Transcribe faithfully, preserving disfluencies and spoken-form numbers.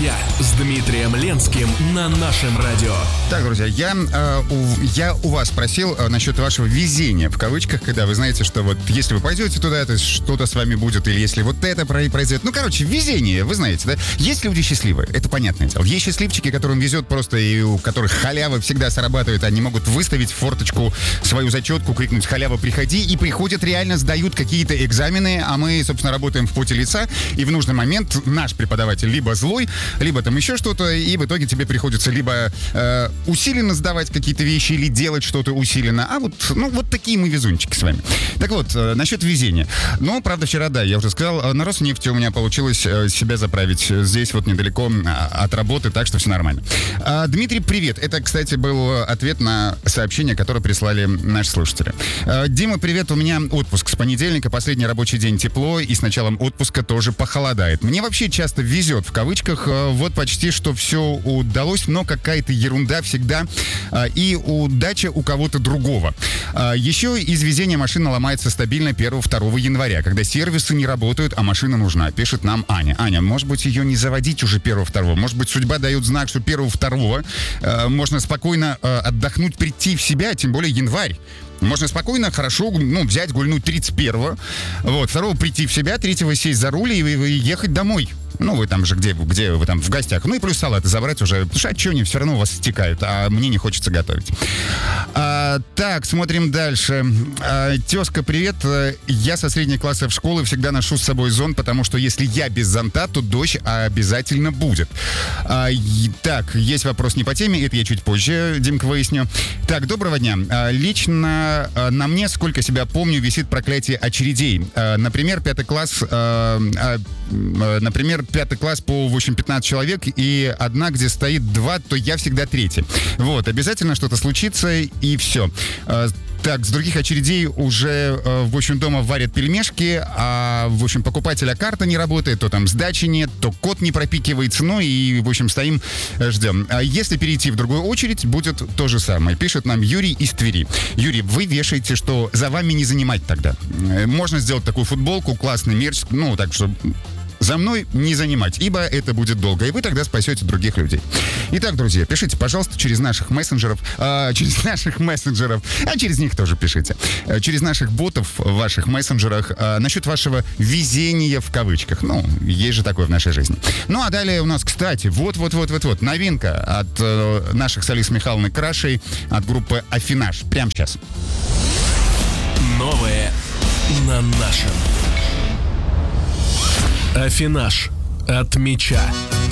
дня с Дмитрием Ленским на нашем радио. Так, друзья, я, э, у, я у вас спросил э, насчет вашего везения, в кавычках, когда вы знаете, что вот если вы пойдете туда, то что-то с вами будет, или если вот это произойдет. Ну, короче, везение, вы знаете, да? Есть люди счастливые, это понятное дело. Есть счастливчики, которым везет просто, и у которых халява всегда срабатывает, они могут выставить в форточку свою зачетку, крикнуть «халява, приходи», и приходят, реально сдают какие-то экзамены, а мы, собственно, работаем в поте лица, и в нужный момент наш преподаватель либо злой, либо там еще что-то, и в итоге тебе приходится либо э, усиленно сдавать какие-то вещи или делать что-то усиленно, а вот, ну, вот такие мы везунчики с вами. Так вот, э, насчет везения. Ну, правда, вчера, да, я уже сказал, на Роснефти у меня получилось э, себя заправить здесь вот недалеко э, от работы, так что все нормально. А, Дмитрий, привет. Это, кстати, был ответ на сообщение, которое прислали наши слушатели. А, Дима, привет. У меня отпуск с понедельника, последний рабочий день тепло, и с началом отпуска тоже похолодает. Мне вообще часто везет, в кавычках, вот почти что все удалось, но какая-то ерунда всегда, и удача у кого-то другого. Еще из везения машина ломается стабильно первого-второго января, когда сервисы не работают, а машина нужна, пишет нам Аня. Аня, может быть, ее не заводить уже первого-второго, может быть, судьба дает знак, что первого-второго можно спокойно отдохнуть, прийти в себя, тем более январь. Можно спокойно, хорошо, ну, взять, гульнуть тридцать первого, вот, второго прийти в себя, третьего сесть за руль и, и ехать домой. Ну, вы там же, где, где вы там в гостях. Ну и плюс салаты забрать уже. Потому что, а что они все равно у вас стекают, а мне не хочется готовить. А, так, смотрим дальше. А, тезка, привет. Я со средней класса в школы всегда ношу с собой зонт, потому что если я без зонта, то дождь обязательно будет. А, и, так, есть вопрос не по теме, это я чуть позже, Димка, выясню. Так, доброго дня. А, лично а, на мне, сколько себя помню, висит проклятие очередей. А, например, пятый класс... А, а, например, пятый класс по, в общем, пятнадцать человек, и одна, где стоит два, то я всегда третий. Вот, обязательно что-то случится, и все. Так, с других очередей уже, в общем, дома варят пельмешки, а, в общем, покупателя карта не работает, то там сдачи нет, то код не пропикивается, ну и, в общем, стоим, ждем. А если перейти в другую очередь, будет то же самое. Пишет нам Юрий из Твери. Юрий, вы вешаете, что за вами не занимать тогда. Можно сделать такую футболку, классный мерч, ну, так что... За мной не занимать, ибо это будет долго, и вы тогда спасете других людей. Итак, друзья, пишите, пожалуйста, через наших мессенджеров, а, через наших мессенджеров, а через них тоже пишите, а, через наших ботов в ваших мессенджерах а, насчет вашего везения в кавычках. Ну, есть же такое в нашей жизни. Ну, а далее у нас, кстати, вот-вот-вот-вот-вот, новинка от э, наших с Алисой Михайловной Крашей, от группы «Афинаж». Прямо сейчас. Новое на нашем. Афинаж от мяча.